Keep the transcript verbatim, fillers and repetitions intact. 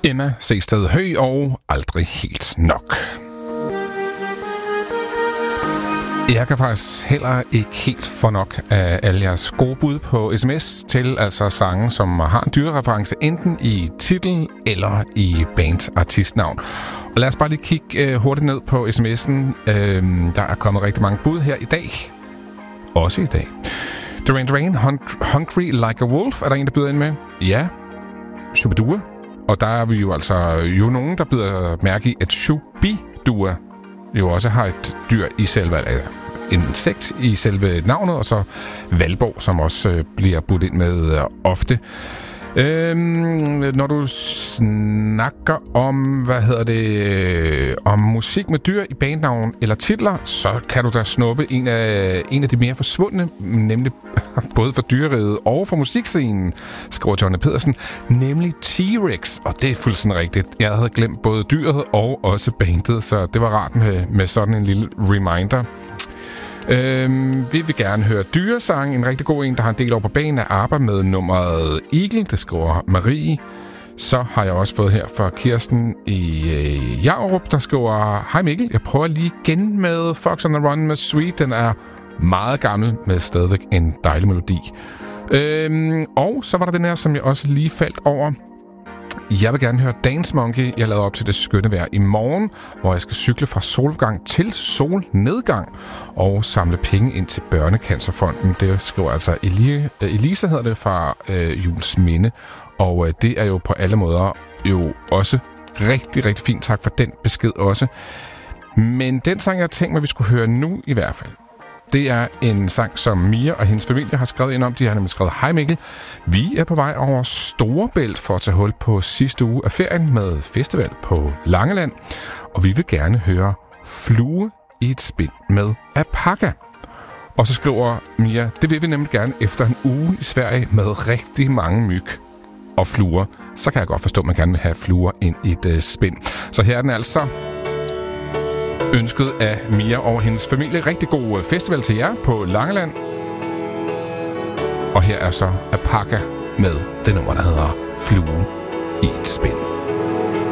Emma Seested Høgh og Aldrig helt nok. Jeg kan faktisk heller ikke helt få nok af alle jeres gode bud på sms til altså sange, som har en dyrereference enten i titel eller i bandartistnavn. Og lad os bare lige kigge øh, hurtigt ned på sms'en. Øh, der er kommet rigtig mange bud her i dag. Også i dag. Duran Duran, Hungry Like a Wolf, er der en, der byder ind med? Ja. Shubidua. Og der er vi jo altså jo nogen, der byder mærke i, at Shubidua jo også har et dyr i selve, en insekt i selve navnet, og så Valborg, som også øh, bliver budt ind med øh, ofte. Øhm, når du snakker om, hvad hedder det, øh, om musik med dyr i bandnavn eller titler, så kan du da snuppe en af, en af de mere forsvundne, nemlig både for dyreriget og for musikscenen, skriver Johnny Pedersen, nemlig T-Rex. Og det er fuldstændig rigtigt. Jeg havde glemt både dyret og også bandet, så det var rart med, med sådan en lille reminder. Øhm, vi vil gerne høre dyresang. En rigtig god en, der har en del over på banen, er ABBA med nummeret Eagle. Det skriver Marie. Så har jeg også fået her fra Kirsten i øh, Jarup, der skriver: Hej Mikkel, jeg prøver lige igen med Fox on the Run med Sweet. Den er meget gammel, med stadigvæk en dejlig melodi. Øhm, og så var der den her, som jeg også lige faldt over. Jeg vil gerne høre Dance Monkey. Jeg lavede op til det skønne vejr i morgen, hvor jeg skal cykle fra solopgang til solnedgang og samle penge ind til Børnecancerfonden. Det skriver altså Eli- Elisa, hedder det, fra øh, Jules Minde. Og øh, det er jo på alle måder jo også rigtig, rigtig fint. Tak for den besked også. Men den sang, jeg har tænkt mig, vi skulle høre nu i hvert fald, det er en sang, som Mia og hendes familie har skrevet ind om. De har nemlig skrevet: Hej Mikkel, vi er på vej over Storebælt for at tage hul på sidste uge af ferien med festival på Langeland. Og vi vil gerne høre Flue i et spind med Apaka. Og så skriver Mia: det vil vi nemlig gerne efter en uge i Sverige med rigtig mange myg og fluer. Så kan jeg godt forstå, at man gerne vil have fluer ind i et uh, spind. Så her er den altså, ønsket af Mia og hendes familie. Rigtig god festival til jer på Langeland. Og her er så Apaka med det nummer, der hedder Flue i et spind.